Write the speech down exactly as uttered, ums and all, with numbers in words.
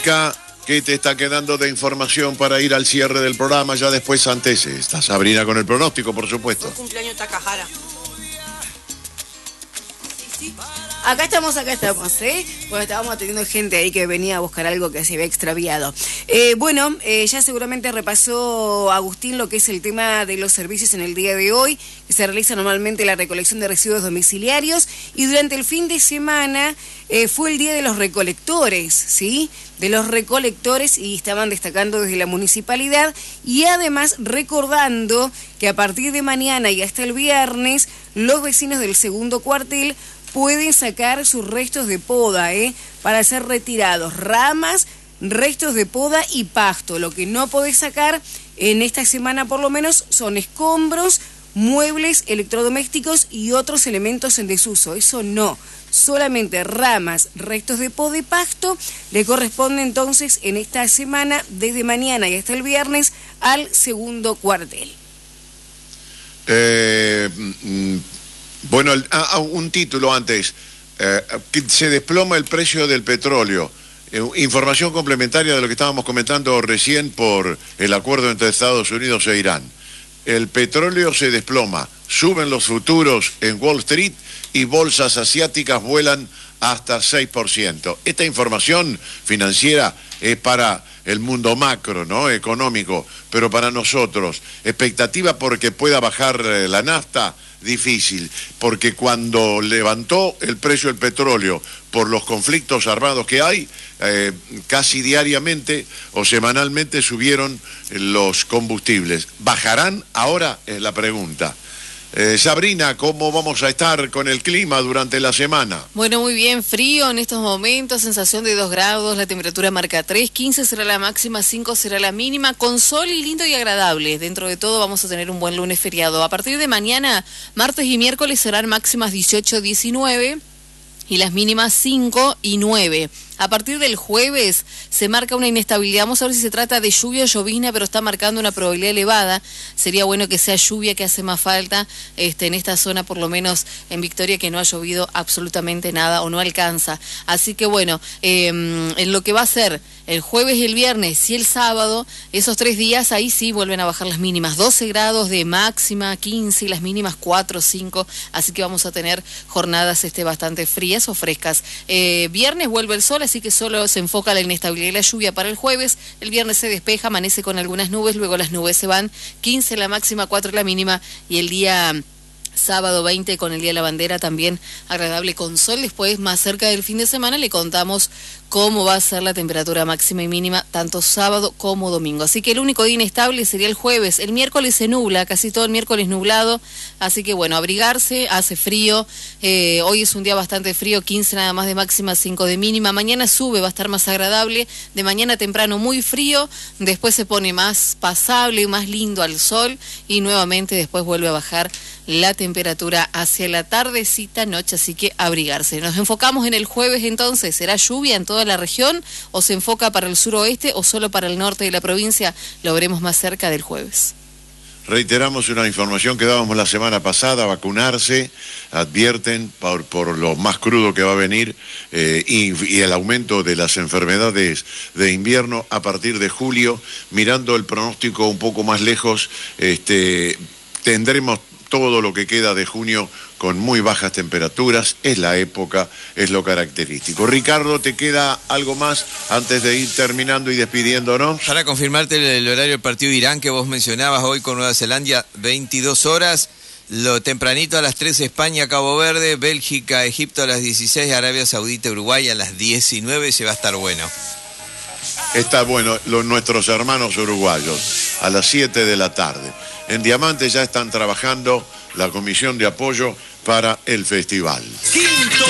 ¿Qué te está quedando de información para ir al cierre del programa? Ya después antes está Sabrina con el pronóstico, por supuesto. Fue cumpleaños Takahara. Acá estamos, acá estamos, ¿eh? Bueno, estábamos teniendo gente ahí que venía a buscar algo que se había extraviado. Eh, bueno, eh, ya seguramente repasó Agustín lo que es el tema de los servicios en el día de hoy, que se realiza normalmente la recolección de residuos domiciliarios, y durante el fin de semana eh, fue el día de los recolectores, ¿sí? De los recolectores, y estaban destacando desde la municipalidad, y además recordando que a partir de mañana y hasta el viernes, los vecinos del segundo cuartel pueden sacar sus restos de poda, ¿eh? Para ser retirados, ramas, restos de poda y pasto. Lo que no podés sacar en esta semana por lo menos son escombros, muebles, electrodomésticos y otros elementos en desuso. Eso no, solamente ramas, restos de poda y pasto le corresponde entonces en esta semana, desde mañana y hasta el viernes, al segundo cuartel. Eh... Mm, Bueno, el, ah, un título antes. Eh, se desploma el precio del petróleo. Eh, información complementaria de lo que estábamos comentando recién por el acuerdo entre Estados Unidos e Irán. El petróleo se desploma, suben los futuros en Wall Street y bolsas asiáticas vuelan hasta seis por ciento. Esta información financiera es para el mundo macro, ¿no? Económico, pero para nosotros, expectativa porque pueda bajar la nafta, difícil, porque cuando levantó el precio del petróleo por los conflictos armados que hay, eh, casi diariamente o semanalmente subieron los combustibles. ¿Bajarán ahora? Es la pregunta. Eh, Sabrina, ¿cómo vamos a estar con el clima durante la semana? Bueno, muy bien, frío en estos momentos, sensación de dos grados, la temperatura marca tres, quince será la máxima, cinco será la mínima, con sol y lindo y agradable. Dentro de todo vamos a tener un buen lunes feriado. A partir de mañana, martes y miércoles serán máximas dieciocho, diecinueve y las mínimas cinco y nueve. A partir del jueves se marca una inestabilidad. Vamos a ver si se trata de lluvia o llovizna, pero está marcando una probabilidad elevada. Sería bueno que sea lluvia, que hace más falta este, en esta zona, por lo menos en Victoria, que no ha llovido absolutamente nada o no alcanza. Así que bueno, eh, en lo que va a ser el jueves y el viernes y el sábado, esos tres días, ahí sí vuelven a bajar las mínimas. doce grados de máxima, quince y las mínimas cuatro, cinco. Así que vamos a tener jornadas este, bastante frías o frescas. Eh, viernes vuelve el sol, así que solo se enfoca la inestabilidad y la lluvia para el jueves. El viernes se despeja, amanece con algunas nubes, luego las nubes se van, quince la máxima, cuatro la mínima, y el día sábado veinte con el Día de la Bandera también agradable con sol. Después, más cerca del fin de semana, le contamos cómo va a ser la temperatura máxima y mínima tanto sábado como domingo. Así que el único día inestable sería el jueves. El miércoles se nubla, casi todo el miércoles nublado, así que bueno, abrigarse, hace frío. Eh, hoy es un día bastante frío, quince nada más de máxima, cinco de mínima. Mañana sube, va a estar más agradable. De mañana temprano muy frío, después se pone más pasable y más lindo al sol, y nuevamente después vuelve a bajar la temperatura hacia la tardecita, noche, así que abrigarse. Nos enfocamos en el jueves entonces. ¿Será lluvia en toda la región o se enfoca para el suroeste o solo para el norte de la provincia? Lo veremos más cerca del jueves. Reiteramos una información que dábamos la semana pasada: vacunarse, advierten por, por lo más crudo que va a venir eh, y, y el aumento de las enfermedades de invierno a partir de julio. Mirando el pronóstico un poco más lejos, este, tendremos todo lo que queda de junio con muy bajas temperaturas. Es la época, es lo característico. Ricardo, ¿te queda algo más antes de ir terminando y despidiéndonos? Para confirmarte el, el horario del partido de Irán que vos mencionabas hoy con Nueva Zelanda, veintidós horas. Lo tempranito a las trece, España, Cabo Verde, Bélgica, Egipto a las dieciséis, Arabia Saudita, Uruguay a las diecinueve. Se va a estar bueno. Está bueno, los, nuestros hermanos uruguayos, a las siete de la tarde. En Diamante ya están trabajando la comisión de apoyo para el festival. Quinto